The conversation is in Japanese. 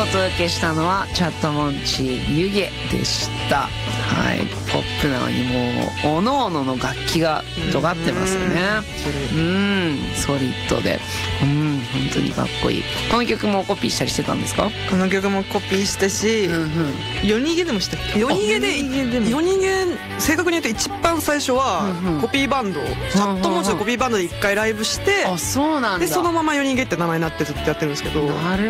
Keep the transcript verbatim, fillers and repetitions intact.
お届けしたのはチャットモンチ湯気でした。はい、ポップなのにもうおのおのの楽器が尖ってますよね。うん、ソリッドで、うん、本当にかっこいい。この曲もコピーしたりしてたんですか？ この曲もコピーしたし、うんうん、夜逃げでもしたっけ？夜逃げで、夜逃げ正確に言うと一番最初はコピーバンド、うんうん、チャットモンチのコピーバンドで一回ライブして、 あ、そうなんだ。 でそのまま夜逃げって名前になってずっとやってるんですけど、 なる